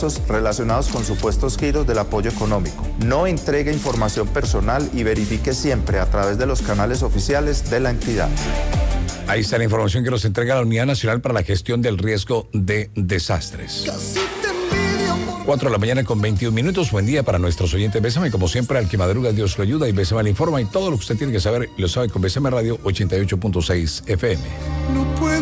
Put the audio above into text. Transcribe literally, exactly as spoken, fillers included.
casos relacionados con supuestos giros del apoyo económico. No entregue información personal y verifique siempre a través de los canales oficiales de la entidad. Ahí está la información que nos entrega la Unidad Nacional para la Gestión del Riesgo de Desastres. cuatro de la mañana con veintiún minutos. Buen día para nuestros oyentes. Bésame, como siempre, al que madruga, Dios lo ayuda, y Bésame le informa, y todo lo que usted tiene que saber lo sabe con Bésame Radio ochenta y ocho punto seis F M. No puedo